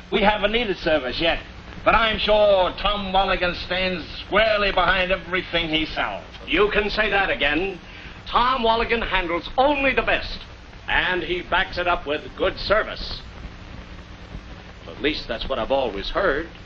We haven't needed service yet. But I'm sure Tom Mulligan stands squarely behind everything he sells. You can say that again. Tom Mulligan handles only the best. And he backs it up with good service. At least that's what I've always heard.